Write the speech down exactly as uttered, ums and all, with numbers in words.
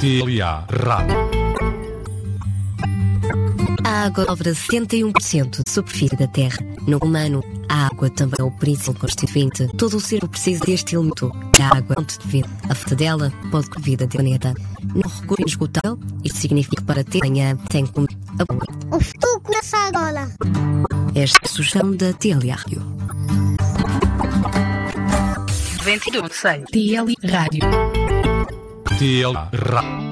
T L A Rádio. A água cobre setenta e um por cento de superfície da Terra. No humano, a água também é o principal constituinte. Todo o ser precisa deste elemento. A água é fonte de vida. A falta dela pode com a vida do planeta. Não recurso inesgotável, isto significa que para ter manhã tem como a boa. O futuro começa agora. Esta é a sugestão da T L A Rádio. vinte e dois T L Rádio. T L A Rádio.